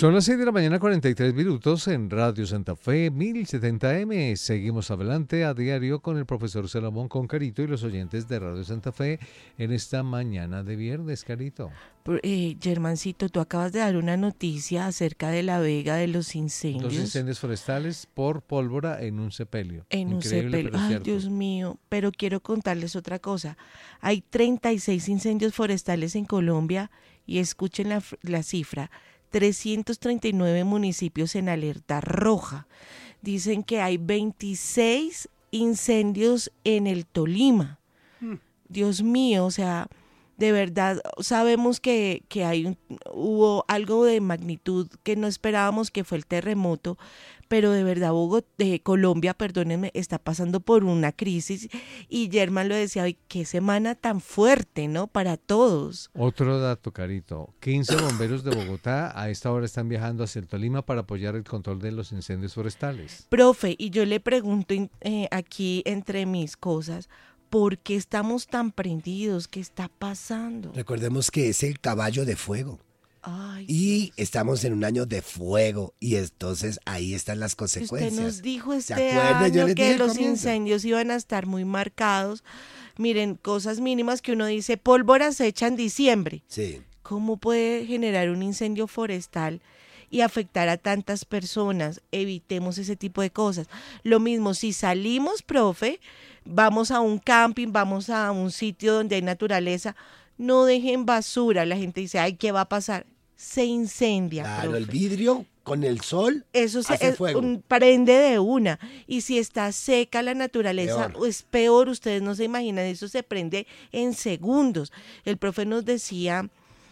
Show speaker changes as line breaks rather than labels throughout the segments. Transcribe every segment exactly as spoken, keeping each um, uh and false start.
Son las seis de la mañana, cuarenta y tres minutos en Radio Santa Fe, mil setenta eme. Seguimos adelante a diario con el profesor Salomón, con Carito y los oyentes de Radio Santa Fe en esta mañana de viernes, Carito.
Eh, Germancito, tú acabas de dar una noticia acerca de La Vega, de los incendios.
Dos incendios forestales por pólvora en un sepelio.
En
Increíble,
un sepelio.
pero
Ay,
cierto.
Dios mío. Pero quiero contarles otra cosa. Hay treinta y seis incendios forestales en Colombia y escuchen la, la cifra. trescientos treinta y nueve municipios en alerta roja. Dicen que hay veintiséis incendios en el Tolima. Mm. Dios mío, o sea, de verdad sabemos que, que hay un, hubo algo de magnitud que no esperábamos, que fue el terremoto, pero de verdad Bogotá, eh, Colombia, perdónenme, está pasando por una crisis y Germán lo decía hoy, qué semana tan fuerte, ¿no? Para todos.
Otro dato, Carito, quince bomberos de Bogotá a esta hora están viajando hacia el Tolima para apoyar el control de los incendios forestales.
Profe, y yo le pregunto eh, aquí entre mis cosas, ¿por qué estamos tan prendidos? ¿Qué está pasando?
Recordemos que es el caballo de fuego.
Ay,
y
Dios.
Estamos en un año de fuego y entonces ahí están las consecuencias.
Usted nos dijo este
acuerda? Yo
año
les
que
dije
los
comienzo.
incendios iban a estar muy marcados. Miren, cosas mínimas que uno dice, pólvora se echa en diciembre.
Sí.
¿Cómo puede generar un incendio forestal y afectar a tantas personas? Evitemos ese tipo de cosas. Lo mismo, si salimos, profe, vamos a un camping, vamos a un sitio donde hay naturaleza, no dejen basura. La gente dice, ay, ¿qué va a pasar? Se incendia.
Claro,
profe.
el vidrio con el sol
Eso se
hace
es,
fuego.
un, prende de una. Y si está seca la naturaleza,
Peor.
es peor. Ustedes no se imaginan, eso se prende en segundos. El profe nos decía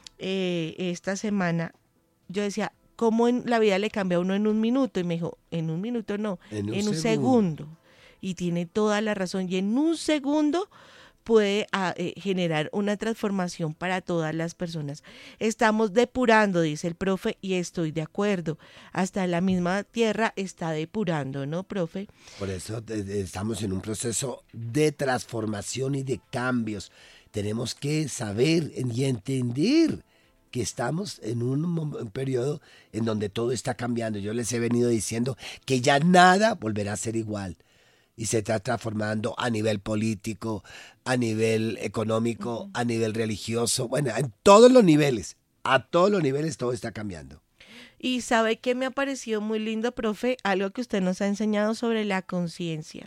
eh, esta semana, yo decía, ¿cómo en la vida le cambia a uno en un minuto? Y me dijo, en un minuto no,
En un
en un
segundo.
segundo. Y tiene toda la razón. Y en un segundo puede a, eh, generar una transformación para todas las personas. Estamos depurando, dice el profe, y estoy de acuerdo. Hasta la misma tierra está depurando, ¿no, profe?
Por eso eh, estamos en un proceso de transformación y de cambios. Tenemos que saber y entender que estamos en un, un periodo en donde todo está cambiando. Yo les he venido diciendo que ya nada volverá a ser igual. Y se está transformando a nivel político, a nivel económico, uh-huh. a nivel religioso, bueno, en todos los niveles, a todos los niveles todo está cambiando.
Y sabe que me ha parecido muy lindo, profe, algo que usted nos ha enseñado sobre la conciencia.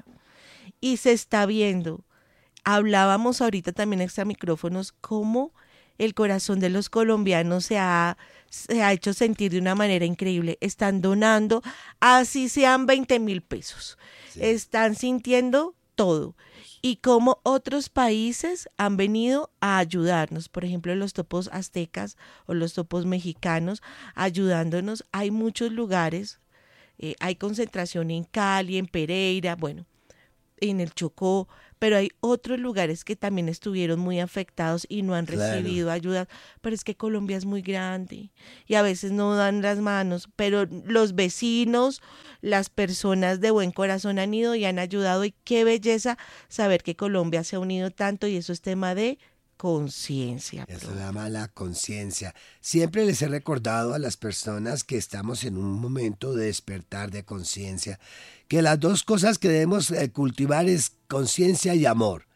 Y se está viendo, hablábamos ahorita también extra micrófonos, cómo el corazón de los colombianos se ha, se ha hecho sentir de una manera increíble. Están donando, así sean veinte mil pesos. Sí. Están sintiendo todo. Y cómo otros países han venido a ayudarnos. Por ejemplo, los topos aztecas o los topos mexicanos ayudándonos. Hay muchos lugares, eh, hay concentración en Cali, en Pereira, bueno, en el Chocó, pero hay otros lugares que también estuvieron muy afectados y no han recibido claro. ayuda, pero es que Colombia es muy grande y a veces no dan las manos, pero los vecinos, las personas de buen corazón han ido y han ayudado, y qué belleza saber que Colombia se ha unido tanto, y eso es tema de conciencia.
Eso se llama la conciencia. Siempre les he recordado a las personas que estamos en un momento de despertar de conciencia, que las dos cosas que debemos cultivar es conciencia y amor,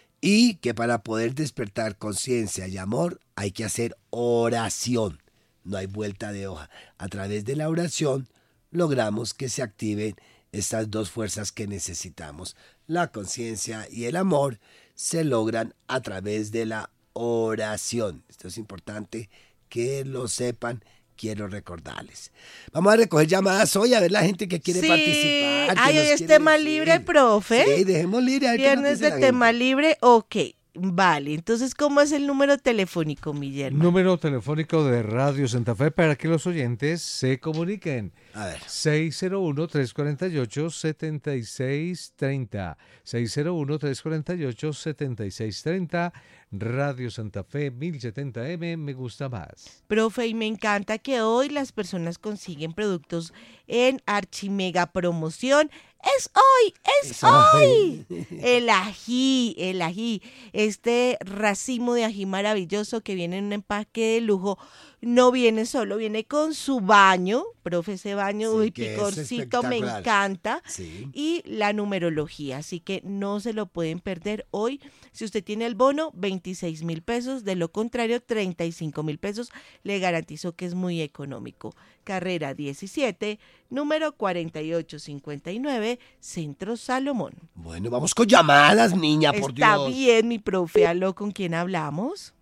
y que para poder despertar conciencia y amor hay que hacer oración. No hay vuelta de hoja. A través de la oración logramos que se activen estas dos fuerzas que necesitamos. La conciencia y el amor se logran a través de la oración. Esto es importante que lo sepan. Quiero recordarles. Vamos a recoger llamadas hoy, a ver la gente que quiere
sí.
participar.
Ay, hoy es tema decir. libre, profe.
Sí, dejemos libre.
Viernes de tema gente. libre, ok. Vale, entonces, ¿cómo es el número telefónico, mi Germán?
Número telefónico de Radio Santa Fe para que los oyentes se comuniquen.
A ver.
seis cero uno, tres cuatro ocho, siete seis tres cero. seis cero uno, tres cuatro ocho, siete seis tres cero. Radio Santa Fe mil setenta eme, me gusta más.
Profe, y me encanta que hoy las personas consiguen productos en archimega promoción. ¡Es hoy! ¡Es, es hoy! hoy! El ají, el ají, este racimo de ají maravilloso que viene en un empaque de lujo. No viene solo, viene con su baño, profe, ese baño,
Sí,
uy,
que es
picorcito, me
espectacular.
encanta.
Sí.
Y la numerología, así que no se lo pueden perder hoy. Si usted tiene el bono, veintiséis mil pesos, de lo contrario, treinta y cinco mil pesos. Le garantizo que es muy económico. Carrera diecisiete, número cuarenta y ocho cincuenta y nueve, Centro Salomón.
Bueno, vamos con llamadas, niña, por
Está
Dios.
bien, mi profe. ¿Aló? ¿Con quién hablamos?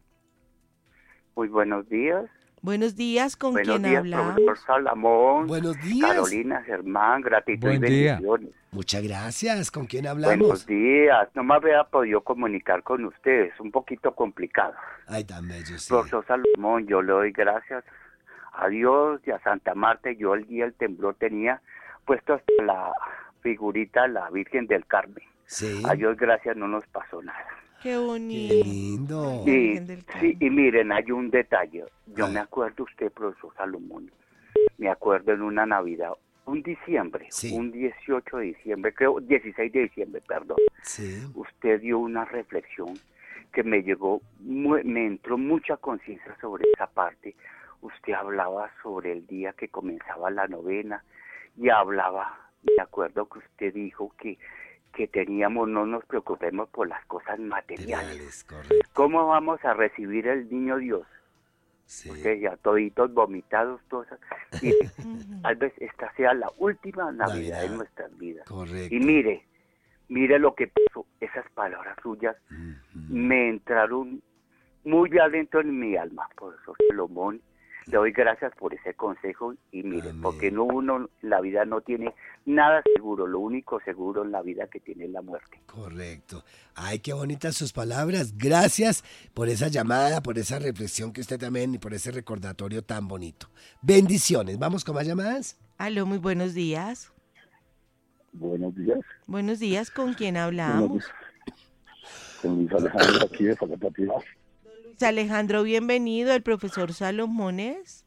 Muy buenos días.
Buenos días, ¿con
Buenos
quién
días,
hablamos?
profesor Salamón.
Buenos días.
Carolina, Germán, gratitud
Buen
y
día.
bendiciones.
Muchas gracias. ¿Con quién
Buenos
hablamos?
días. No me había podido comunicar con ustedes. Un poquito complicado.
Ay, tan bello, sí.
Profesor Salomón, yo le doy gracias a Dios y a Santa Marta. Yo el día del temblor tenía puesto hasta la figurita, la Virgen del Carmen.
Sí.
A Dios gracias no nos pasó nada.
Qué bonito.
Qué lindo.
La
Y,
Virgen del Carmen.
sí, y miren, hay un detalle. Yo
Ay.
me acuerdo usted, profesor Salomón, me acuerdo en una Navidad, un diciembre,
Sí.
un dieciocho de diciembre, creo, dieciséis de diciembre, perdón.
Sí.
Usted dio una reflexión que me llegó, mu- me entró mucha conciencia sobre esa parte. Usted hablaba sobre el día que comenzaba la novena y hablaba, me acuerdo que usted dijo que que teníamos, no nos preocupemos por las cosas materiales.
Materiales, correcto.
¿Cómo vamos a recibir el niño Dios?
Sí.
Ustedes ya toditos vomitados, todas. Y
Ujú.
tal vez esta sea la última Navidad,
Navidad.
de nuestras vidas.
Correcto.
Y mire, mire lo que pasó. Esas palabras suyas
Ujú.
me entraron muy adentro en mi alma, profesor Salomón. Le doy gracias por ese consejo y mire,
Amén.
porque no uno en la vida no tiene nada seguro, lo único seguro en la vida que tiene es la muerte.
Correcto. Ay, qué bonitas sus palabras. Gracias por esa llamada, por esa reflexión que usted también y por ese recordatorio tan bonito. Bendiciones. ¿Vamos con más llamadas?
Aló, muy buenos días.
Buenos días.
Buenos días, ¿con quién
Buenos
hablamos?
días. Con Luis Alejandro aquí de Facatativá.
Luis Alejandro, bienvenido. El profesor Salomones.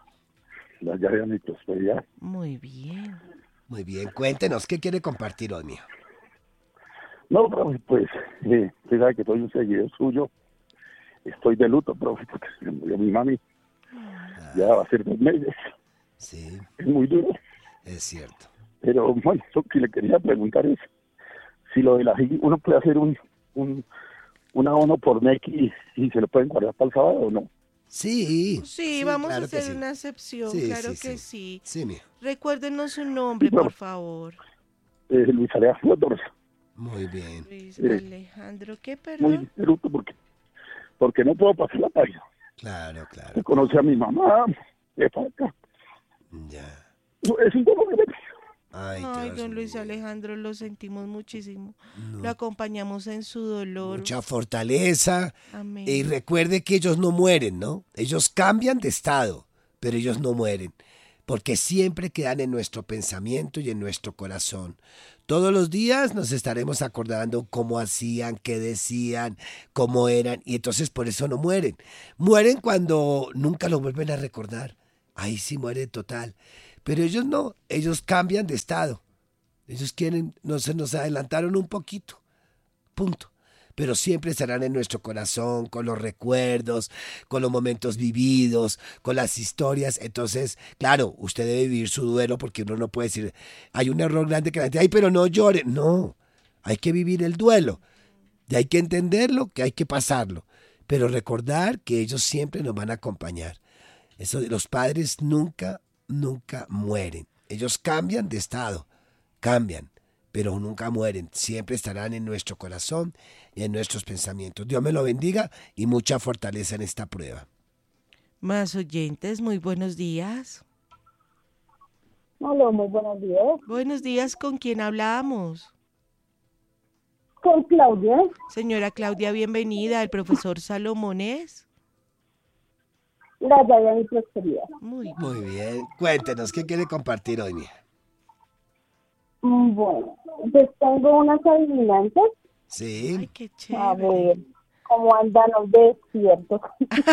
La llave de mi prosperidad.
Muy bien.
Muy bien, cuéntenos, ¿qué quiere compartir hoy, mío?
No, profe, pues, eh, usted sabe que soy un seguidor suyo. Estoy de luto, profe, porque se me murió mi mami. Ya va a ser dos meses.
Sí,
Es muy duro.
es cierto.
Pero, bueno, lo que le quería preguntar es si lo de la G I, uno puede hacer un, un, un abono por N E C y, y se lo pueden guardar para el sábado o no.
Sí.
Sí, vamos
claro
a
que
hacer
sí.
una excepción,
Sí,
claro
sí,
que
sí.
sí.
Sí, mío.
Recuérdenos su nombre,
Bueno.
por favor.
Eh, Luis Alejandro Torres.
Muy bien.
Luis
Eh,
Alejandro, ¿qué,
Muy
perdón?
de luto porque, porque no puedo pasar la página.
Claro, claro.
Conocí a mi mamá, de acá.
Ya.
Es un poco que
Ay,
Ay,
Dios
don Luis
mío.
Alejandro, lo sentimos muchísimo.
No.
Lo acompañamos en su dolor.
Mucha fortaleza.
Amén.
Y recuerde que ellos no mueren, ¿no? Ellos cambian de estado, pero ellos no mueren, porque siempre quedan en nuestro pensamiento y en nuestro corazón. Todos los días nos estaremos acordando cómo hacían, qué decían, cómo eran, y entonces por eso no mueren. Mueren cuando nunca lo vuelven a recordar. Ahí sí muere total. Pero ellos no, ellos cambian de estado. Ellos quieren, no se nos adelantaron un poquito. Punto. Pero siempre estarán en nuestro corazón, con los recuerdos, con los momentos vividos, con las historias. Entonces, claro, usted debe vivir su duelo porque uno no puede decir, hay un error grande que la gente, ay, pero no llore. No, hay que vivir el duelo. Y hay que entenderlo, que hay que pasarlo. Pero recordar que ellos siempre nos van a acompañar. Eso de los padres nunca, nunca mueren. Ellos cambian de estado, cambian, pero nunca mueren. Siempre estarán en nuestro corazón y en nuestros pensamientos. Dios me lo bendiga y mucha fortaleza en esta prueba.
Más oyentes, muy buenos días.
Hola, muy buenos días.
Buenos días, ¿con quién hablamos?
Con Claudia,
Señora Claudia, bienvenida. El profesor Salomones.
la llave de mi prosperidad.
Muy bien.
Muy bien. Cuéntenos, ¿qué quiere compartir hoy, mía?
Mm, Bueno, pues tengo unas adivinanzas.
Sí.
Ay, qué
A
chévere.
ver, cómo andan los despiertos.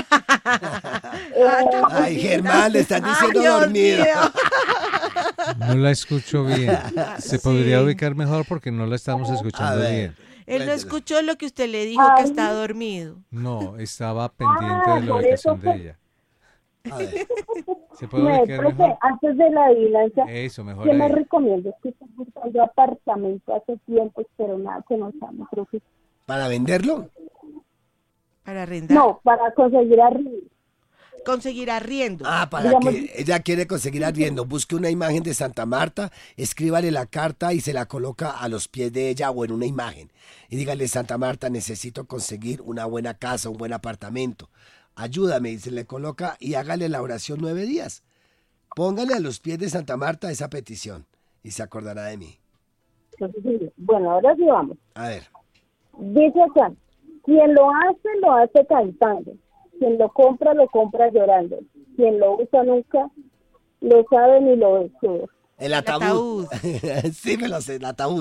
Eh,
Ay, Germán, le están
Ay,
diciendo
Dios
dormido.
mío.
No la escucho bien. Se podría
Sí.
ubicar mejor porque no la estamos
A
escuchando
ver.
bien.
Él no
Cuéntela.
escuchó lo que usted le dijo, que
Ay.
está dormido.
No, estaba pendiente
Ah,
de la
por
ubicación
eso
de
fue-
ella.
A ver.
¿Se puede
Me,
ubicar
profe,
mejor?
antes de la adivinanza,
Eso, mejor
¿qué me
ahí.
recomiendas? Que estoy buscando apartamento hace tiempo, pero nada que nos llame, profe.
¿Para venderlo?
Para arrendar.
No, para conseguir arriba.
Conseguir arriendo.
Ah, para
Digamos-
que ella quiere conseguir arriendo. Busque una imagen de Santa Marta, escríbale la carta y se la coloca a los pies de ella o en una imagen. Y dígale, Santa Marta, necesito conseguir una buena casa, un buen apartamento. Ayúdame, y se le coloca y hágale la oración nueve días. Póngale a los pies de Santa Marta esa petición y se acordará de mí.
Entonces, sí, bueno, ahora sí vamos.
A ver.
Dice acá, quien lo hace, lo hace cantando. Quien lo compra, lo compra llorando. Quien lo usa nunca, lo sabe ni lo ve todo.
El ataúd. Sí, me lo sé, el ataúd.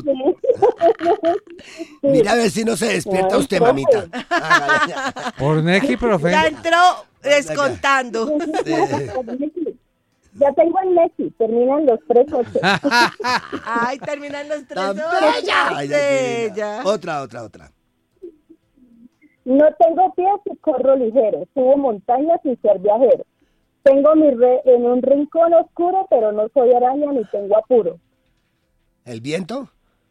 Sí.
Mira a ver si no se despierta
Ay,
usted,
profe.
mamita. Hágale.
Por Neki, profe.
Ya entró descontando.
Ya tengo el Messi, terminan los tres ocho.
Ay, terminan los tres
Tan
horas.
bella. Ay, ay,
Bella.
Otra, otra, otra.
No tengo pies y corro ligero. Subo montañas sin ser viajero. Tengo mi red en un rincón oscuro, pero no soy araña ni tengo apuro.
¿El viento?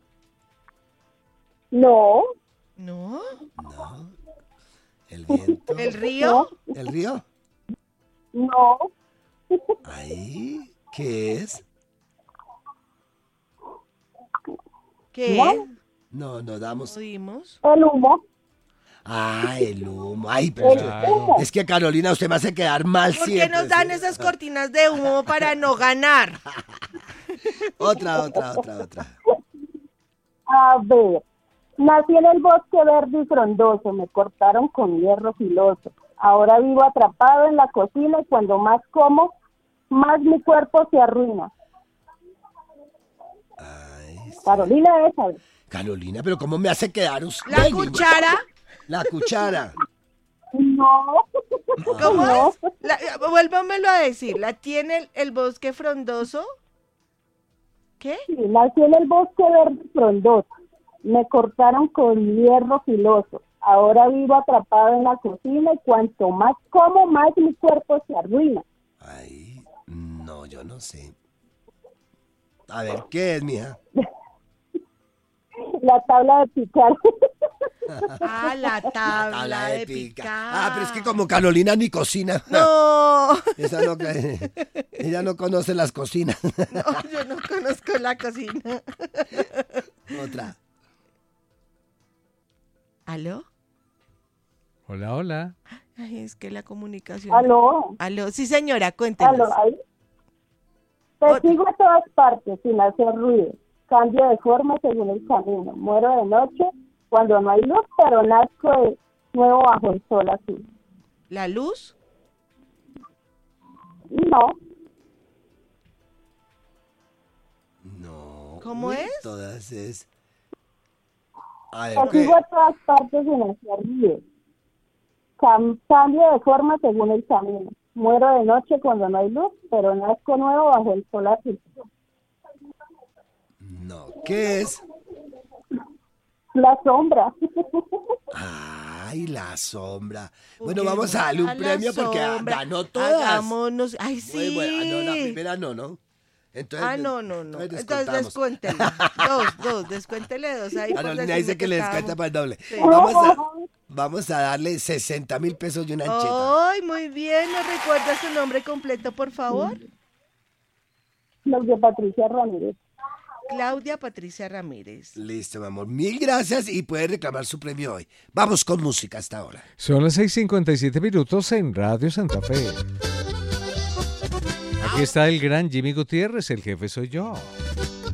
No,
¿No?
No. ¿El viento?
¿El río?
¿El río?
no.
Ahí, ¿qué es?
¿Qué?
¿No?
No, no damos.
¿Oímos?
El humo.
Ah, el humo. Ay, pero
El
es-
humo.
es que Carolina, usted me hace quedar mal
¿Por qué
siempre.
nos dan
¿sí?
esas cortinas de humo para no ganar?
Otra, otra, otra, otra.
A ver, nací en el bosque verde y frondoso, me cortaron con hierro filoso. Ahora vivo atrapado en la cocina y cuando más como, más mi cuerpo se arruina.
Ay, sí.
Carolina esa.
Carolina, pero ¿cómo me hace quedar usted?
¿La cuchara?
La cuchara.
No.
¿Cómo
No.
es? La- vuélvamelo a decir. ¿La tiene el, el bosque frondoso? ¿Qué?
Sí, nací en el bosque verde y frondoso, me cortaron con hierro filoso. Ahora vivo atrapado en la cocina y cuanto más como, más mi cuerpo se arruina.
Ay, no, yo no sé. A ver, ¿qué es, mija?
La tabla de picar.
Ah, la tabla,
Tabla
de
pica.
picar.
Ah, pero es que como Carolina ni cocina.
No,
Esa no, ella no conoce las cocinas.
no, yo no conozco la cocina.
Otra.
¿Aló?
Hola, hola.
Ay, es que la comunicación.
Aló,
Aló, sí señora, cuéntenos.
aló, ahí. Te
Ot-
sigo a todas partes sin hacer ruido. Cambio de forma según el camino. Muero de noche cuando no hay luz, pero nazco de nuevo bajo el sol azul.
¿La luz?
No,
No.
¿Cómo
uy,
es?
Todas es. A ver,
te
¿qué?
sigo a todas partes sin hacer ruido. Cam- cambio de forma según el camino. Muero de noche cuando no hay luz, pero nazco nuevo bajo el sol azul.
No, ¿qué es?
La sombra.
Ay, la sombra.
Uy,
Bueno,
qué
vamos a darle un
buena
premio porque
sombra.
ganó todas.
Hagámonos. Ay, sí.
Muy bueno. Ah, no, la primera no, ¿no? Entonces,
Ah, no, no, no.
entonces
Entonces
descontamos.
descuéntele. Dos, dos, descuéntele dos ahí. por
Carolina
decirme
dice que le
estábamos-
descuenta para el doble.
Sí.
Vamos, a, vamos a darle sesenta mil pesos y una ancheta.
Ay, muy bien. ¿Nos recuerda su nombre completo, por favor?
Los de Patricia Ramírez.
Claudia Patricia Ramírez.
Listo, mi amor. Mil gracias y puede reclamar su premio hoy. Vamos con música hasta ahora.
Son las seis cincuenta y siete minutos en Radio Santa Fe. Aquí está el gran Jimmy Gutiérrez, el jefe soy yo.